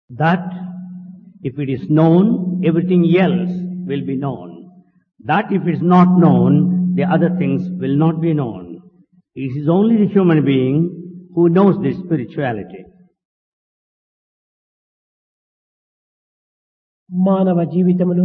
That if it is known, everything else will be known. That if it is not known, the other things will not be known. It is only the human being who knows this spirituality. మానవ జీవితంలో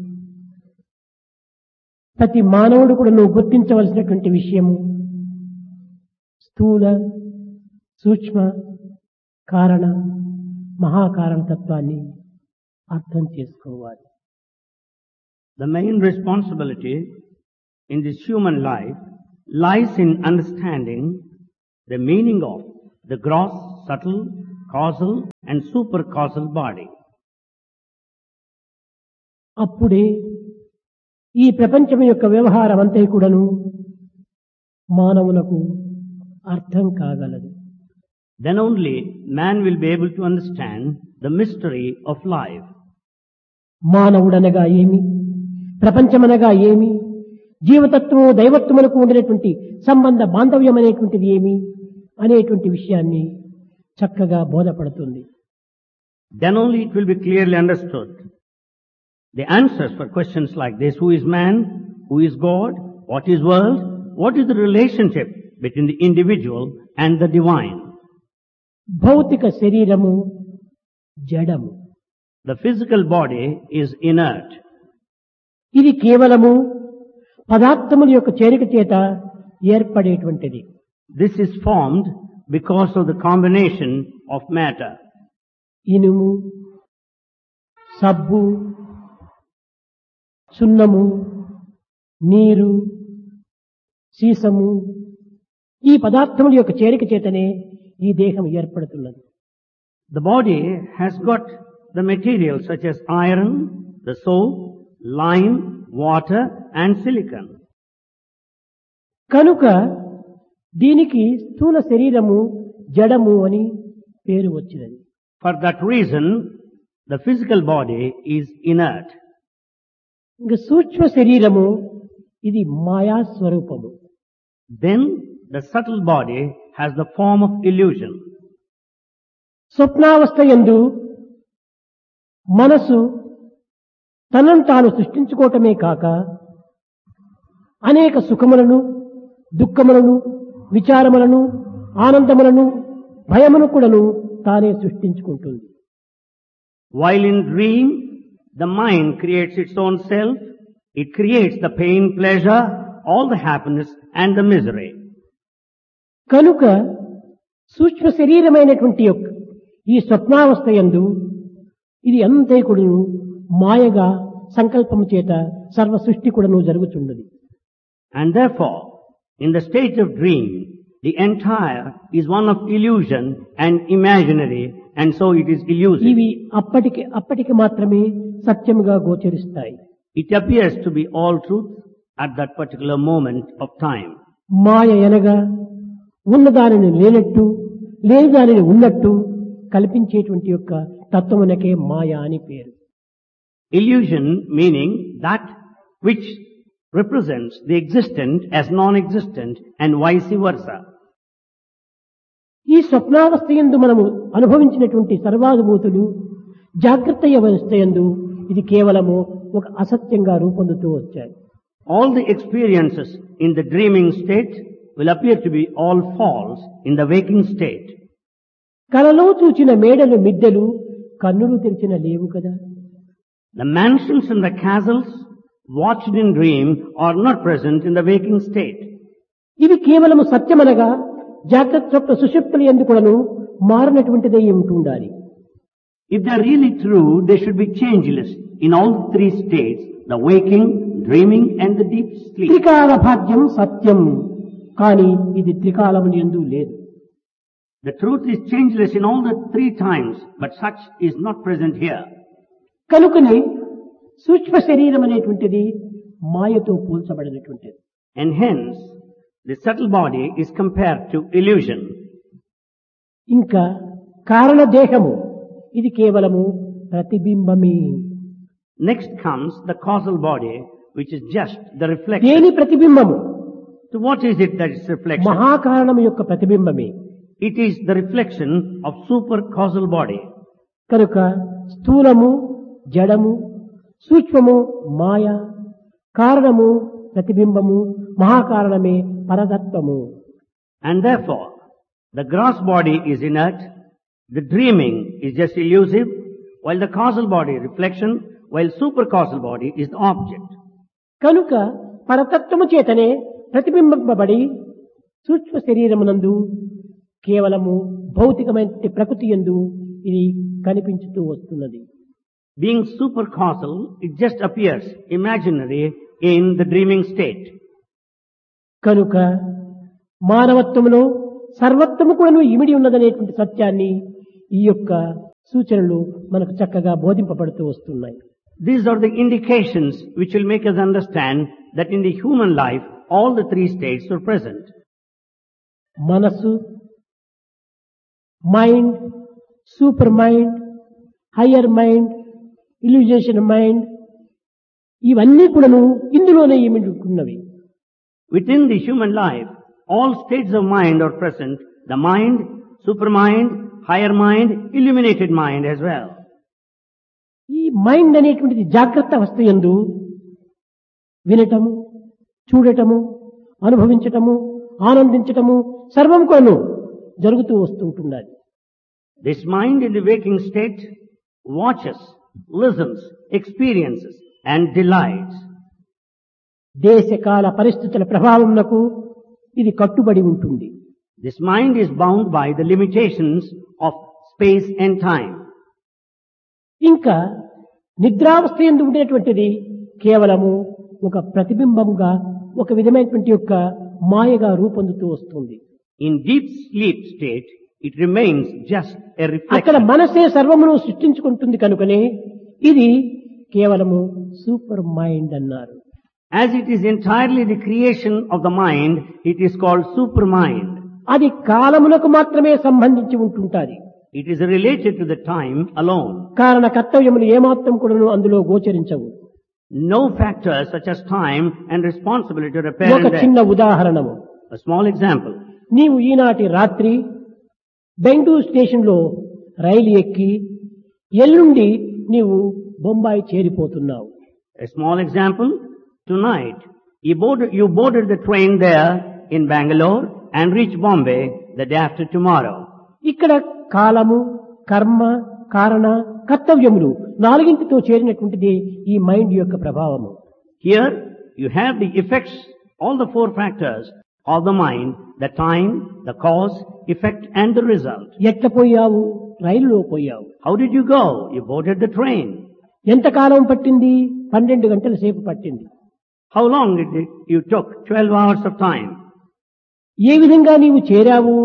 ప్రతి మానవుడు కూడా నువ్వు గుర్తించవలసినటువంటి విషయము స్థూల సూక్ష్మ కారణ మహాకారణ తత్వాన్ని అర్థం చేసుకోవాలి. The main responsibility in this human life lies in understanding the meaning of the gross, subtle, causal and supercausal body. అప్పుడే ఈ ప్రపంచం యొక్క వ్యవహారం అంతా కూడాను మానవులకు అర్థం కాగలదు. Then only man will be able to understand the mystery of life. మానవుడనగా ఏమి, ప్రపంచమనగా ఏమి, జీవతత్వము దైవత్వములకు ఉండినటువంటి సంబంధ బాంధవ్యం అనేటువంటిది ఏమి అనేటువంటి విషయాన్ని చక్కగా బోధపడుతుంది. Then only it will be clearly understood. The answers for questions like this: who is man, who is God, what is world, what is the relationship between the individual and the divine. భౌతిక శరీరము జడము. The physical body is inert. ఇది కేవలము పదార్థముల యొక్క చేరిక చేత ఏర్పడేటువంటిది. This is formed because of the combination of matter. ఇనుము, సబ్బు, సున్నము, నీరు, సీసము ఈ పదార్థముల యొక్క చేరిక చేతనే ఈ దేహం ఏర్పడుతున్నది. The body has got the materials such as iron, the soap, lime, water and silicon. కనుక దీనికి స్థూల శరీరము జడము అని పేరు వచ్చినది. For that reason, the physical body is inert. ఇంక సూక్ష్మ శరీరము ఇది మాయా స్వరూపము. Then the subtle body has the form of illusion. స్వప్నావస్థ యందు మనసు తనను తాను సృష్టించుకోవటమే కాక అనేక సుఖములను, దుఃఖములను, విచారములను, ఆనందములను, భయమును కూడాను తానే సృష్టించుకుంటుంది. While in dream, the mind creates its own self. It creates the pain, pleasure, all the happiness and the misery. కనుక సూక్ష్మ శరీరమైనటువంటి యొక్క ఈ స్వప్నావస్థ యందు ఇది అంతే కూడాను మాయగా సంకల్పము చేత సర్వ సృష్టి కూడాను జరుగుతున్నది. And therefore, in the state of dream, the entire is one of illusion and imaginary, and so it is illusive. ఇవి అప్పటికి మాత్రమే సత్యముగా గోచరిస్తాయి. It appears to be all truth at that particular moment of time. మాయ అనగా ఉన్నదానిని లేనట్టు, లేని దానిని ఉన్నట్టు కల్పించేటువంటి యొక్క తత్వమునకే మాయ అని పేరు. Illusion meaning that which represents the existent as non-existent and vice versa. ఈ స్వప్నావస్థ యందు మనము అనుభవించినటువంటి సర్వానుభూతులు జాగ్రత్త అవస్థ యందు ఇది కేవలము ఒక అసత్యంగా రూపొందుతూ వచ్చాయి. All the experiences in the dreaming state will appear to be all false in the waking state. కలలో చూచిన మేడలు, మిద్దెలు కన్నులు తెరిచిన లేవు కదా. The mansions and the castles watched in dream are not present in the waking state. ఇవి కేవలము సత్యమనగా జాగ్రత్త స్వప్న సుషుప్తుల యందు కూడాను మారినటువంటిదై ఉంటుండాలి. If they are really true, they should be changeless in all three states: the waking, dreaming and the deep sleep. త్రికాల భాగ్యం సత్యం, కానీ ఇది త్రికాలముల యందు లేదు. The truth is changeless in all the three times, but such is not present here. కనుకనే సూక్ష్మ శరీరం అనేటువంటిది మాయతో పోల్చబడినటువంటిది. And hence, the subtle body is compared to illusion. ఇంకా కారణ దేహము ఇది కేవలము ప్రతిబింబమే. Next comes the causal body, which is just the reflection. దేని ప్రతిబింబము? So what is it that is reflection? మహాకారణము యొక్క ప్రతిబింబమే. It is the reflection of supercausal body. కనుక స్థూలము జడము, సూక్ష్మము మాయ, కారణము ప్రతిబింబము, మహాకారణమే పరతత్వము. And therefore, the gross body is inert, the dreaming is just illusive, while the causal body reflection, while supercausal body is the object. కనుక పరతత్వము చేతనే ప్రతిబింబింపబడి సూక్ష్మ శరీరమునందు కేవలము భౌతికమైన ప్రకృతి యందు ఇది కనిపించుతూ వస్తున్నది. Being supercausal, it just appears imaginary in the dreaming state. కనుక మానవత్వములో సర్వత్వము కూడా ఇమిడి ఉన్నదనేటువంటి సత్యాన్ని ఈ యొక్క సూచనలు మనకు చక్కగా బోధింపబడుతూ వస్తున్నాయి. These are the indications which will make us understand that in the human life, all the three states are present. మనసు, mind, super mind, higher mind, ఇల్యూజేషన్ mind, ఇవన్నీ కూడాను ఇందులోనే ఇమిడుకున్నవి. Within the human life, all states of mind are present. The mind, supermind, higher mind, illuminated mind as well. ఈ mind అనేటువంటిది జాగ్రత్త అవస్థ యందు వినటము, చూడటము, అనుభవించటము, ఆనందించటము సర్వం కూడాను జరుగుతూ వస్తుంటున్నది. This mind in the waking state watches, listens, experiences and delights. దేశకాల పరిస్థితుల ప్రభావమునకు ఇది కట్టుబడి ఉంటుంది. This mind is bound by the limitations of space and time. ఇంకా నిద్రావస్థ యందు ఉండేటువంటిది కేవలము ఒక ప్రతిబింబంగా, ఒక విధమైనటువంటి యొక్క మాయగా రూపొందుతూ వస్తుంది. In deep sleep state, it remains just a అక్కడ reflection. మనసే సర్వమును సృష్టించుకుంటుంది కనుకనే ఇది కేవలము సూపర్ మైండ్ అన్నారు. As it is entirely the creation of the mind, it is called supermind. అది కాలములకు మాత్రమే సంబంధించి ఉంటుంటాది. It is related to the time alone. కారణ కర్తవ్యములు ఏమాత్రం కూడా అందులో గోచరించవు. No factors such as time and responsibility are apparent ఒక there. చిన్న ఉదాహరణము. A small example. నీవు ఈనాటి రాత్రి బెంగళూరు స్టేషన్ లో రైలు ఎక్కి ఎల్లుండి నీవు Bombay చేరిపోతున్నావు. A small example. Tonight, you boarded the train there in Bangalore and reached Bombay the day after tomorrow. ఇక్కడ కాలము, కర్మ, కారణ, కర్తవ్యములు నాలుగింటితో చేరినటువంటిది ఈ మైండ్ యొక్క ప్రభావము. Here, you have the effects, all the four factors of the mind, the time, the cause, effect and the result. ఎట్లా పోయావు? రైలులో పోయావు. How did you go? You boarded the train. ఎంత కాలం పట్టింది? 12 గంటల సేపు పట్టింది. How long did you took? 12 hours of time. ఏ విధంగా నీవు చేరావు?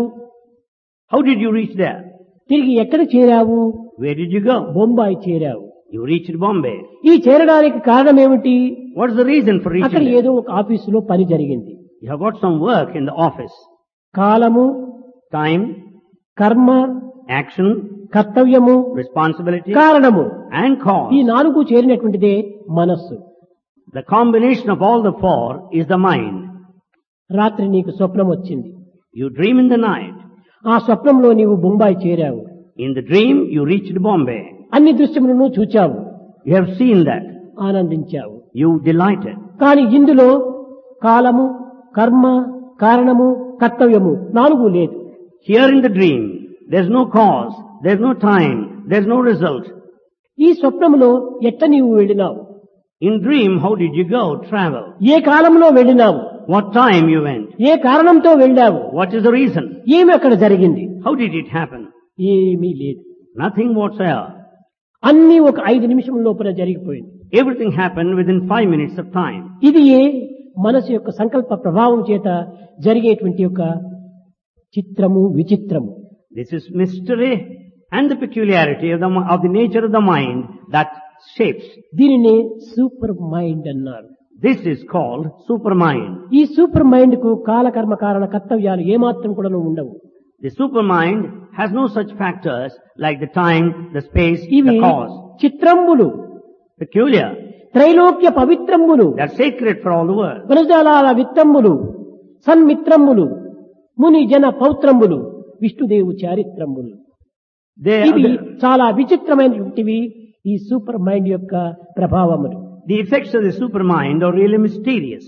How did you reach there? తిరిగి ఎక్కడ చేరావు? Where did you go? Bombay చేరావు. You reached Bombay. ఈ చేరడానికి కారణం ఏమిటి? What's the reason for reaching అక్కడ there? ఏదో ఒక ఆఫీసులో పని జరిగింది. You have got some work in the office. కాలము, Time, కర్మ, action, కర్తవ్యము, responsibility కారణము, and cause. ఈ 4 చేరినటువంటిదే మనస్సు. The combination of all the four is the mind. రాత్రి నీకు స్వప్నం వచ్చింది. You dream in the night. ఆ స్వప్నంలో నీవు Bombay చేరావు. In the dream, you reached Bombay. అన్ని దృశ్యములను చూచావు, You have seen that. ఆనందించావు. You delighted. కానీ ఇందులో కాలము, కర్మ, కారణము, కర్తవ్యము 4 లేదు. Here in the dream, there's no cause, there's no time, there's no result. ఈ స్వప్నములో ఎట్ట నీవు వెళ్ళినావు? In dream, how did you go, travel? ఏ కాలంలో వెళ్ళినావు? What time you went? ఏ కారణంతో వెళ్ళావు? What is the reason? ఏమి అక్కడ జరిగింది? How did it happen? ఏమీ లేదు. Nothing whatsoever. అన్నీ ఒక 5 నిమిషముల లోపల జరిగిపోయింది. Everything happened within 5 minutes of time. ఇది మనసు యొక్క సంకల్ప ప్రభావం చేత జరిగేటువంటి యొక్క చిత్రము, విచిత్రము. This is mystery and the peculiarity of the nature of the mind that shapes. దీనిని సూపర్ మైండ్ అన్నారు. This is called supermind. ఈ సూపర్ మైండ్ కు కాలకర్మ కారణ కర్తవ్యాలు ఏమాత్రం కూడా ఉండవు. The supermind has no such factors like the time, the space, ఇవి the cause. చిత్రంబులు, Peculiar. Trailokya పవిత్రంబులు, They're sacred for all the world. వనజాలాల విత్తంబులు, సన్మిత్రంబులు, ముని జన పౌత్రంబులు, విష్ణుదేవు చారిత్రంబులు. ఇవి చాలా విచిత్రమైనటువంటివి ఈ సూపర్ మైండ్ యొక్క ప్రభావములు. The effects of the supermind are really mysterious.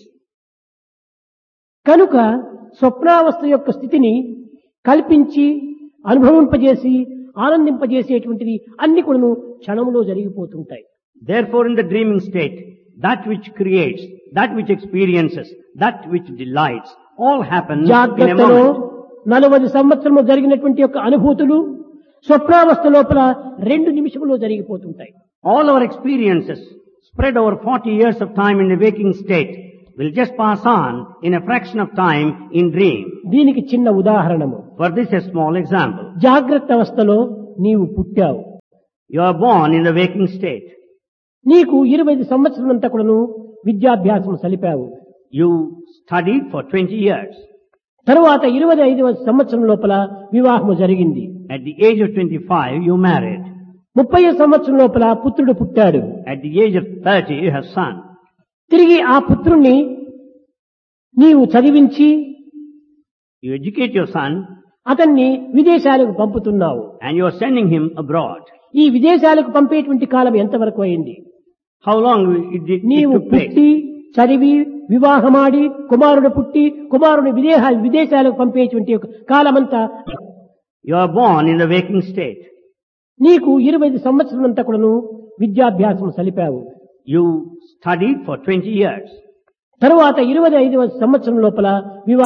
కనుక స్వప్నావస్థ యొక్క స్థితిని కల్పించి అనుభవింపజేసి ఆనందింపజేసేటువంటిది అన్ని కూడా క్షణంలో జరిగిపోతుంటాయి. Therefore, in the dreaming state, that which creates, that which experiences, that which delights, all happens in a జాగ్రత్తలో moment. 40 సంవత్సరము జరిగినటువంటి యొక్క అనుభూతులు స్వప్నావస్థ లోపల 2 నిమిషములో జరిగిపోతుంటాయి. All our experiences spread over 40 years of time in the waking state will just pass on in a fraction of time in dream. దీనికి చిన్న ఉదాహరణము. For this, a small example. జాగ్రత్త అవస్థలో నీవు పుట్టావు. You are born in the waking state. నీకు 25 సంవత్సరమంతా కూడాను విద్యాభ్యాసం సలిపావు. You studied for 20 years. తరువాత 25వ సంవత్సరం లోపల వివాహము జరిగింది. At the age of 25, you married. 30వ సంవత్సరం లోపల పుత్రుడు పుట్టాడు. At the age of 30, you have son. తిరిగి ఆ పుత్రుణ్ణి నీవు చదివించి You educate your son అతన్ని విదేశాలకు పంపుతున్నావు. and you are sending him abroad. ఈ విదేశాలకు పంపేటువంటి కాలం ఎంతవరకు అయింది? How long it నీవు took place? పుట్టి చదివి వివాహమాడి కుమారుడు పుట్టి కుమారుని విదేశాలకు పంపేటువంటి కాలమంతా You are born in the waking state. నీకు 25 సంవత్సరమంతా కూడాను విద్యాభ్యాసం సలిపావు. You studied for 20 years. తరువాత 25వ సంవత్సరం లోపల వివాహం